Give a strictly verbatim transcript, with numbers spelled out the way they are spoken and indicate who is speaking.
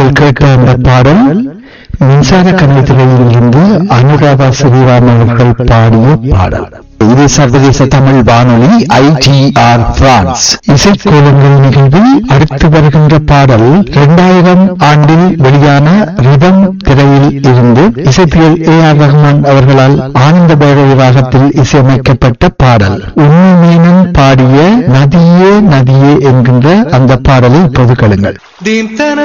Speaker 1: நீங்கள் கேட்ட அந்த பாடல் மின்சார கணத்திலிருந்து இருந்து அனுராதா ஸ்ரீராம் அவர்கள் பாடிய பாடல். இது சர்வதேச தமிழ் வானொலி ஐ டி ஆர் பிரான்ஸ் இசைக்கோலங்கள் நிகழ்வில் அடுத்து வருகின்ற பாடல் இரண்டாயிரம் ஆண்டில் வெளியான ரிதம் திரையில் இருந்து இசைப்பியல் ஏ ஆர் ரஹ்மான் அவர்களால் ஆனந்த பைரவி ராகத்தில் இசையமைக்கப்பட்ட பாடல். உண்மைமேனன் பாடிய நதியே நதியே என்கின்ற அந்த பாடலை இப்போது கேளுங்கள்.